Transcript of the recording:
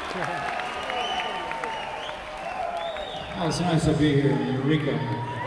Oh, it's nice to be here in Eureka.